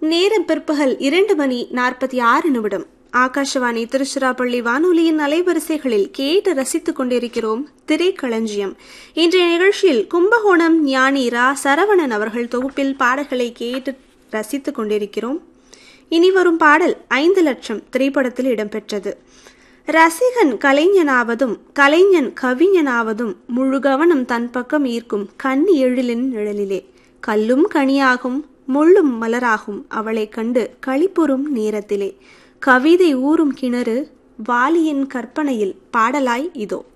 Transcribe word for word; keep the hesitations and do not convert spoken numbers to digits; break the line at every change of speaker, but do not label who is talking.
நேரம் பிற்பகல் இரண்டு மணி நாற்பத்தி ஆறு நிமிடம். ஆகாஷவாணி திருச்சிராப்பள்ளி வானொலியின் அலைவரிசைகளில் கேட்டு ரசித்துக் கொண்டிருக்கிறோம் திரைக்களஞ்சியம். இன்றைய நிகழ்ச்சியில் கும்பகோணம் ஞானி ரா சரவணன் அவர்கள் தொகுப்பில் பாடல்களை கேட்டு ரசித்துக் கொண்டிருக்கிறோம். இனி வரும் பாடல் ஐந்து லட்சம் திரைப்படத்தில் இடம்பெற்றது. ரசிகன் கலைஞனாவதும் கலைஞன் கவிஞனாவதும் முழு கவனம் தன் பக்கம் ஈர்க்கும் கன்னி எழிலின் நிழலிலே கல்லும் கனியாகும் முள்ளும் மலராகும் அவளை கண்டு களிப்புறும் நேரத்திலே கவிதை ஊறும் கிணறு வாலியின் கற்பனையில் பாடலாய் இதோ.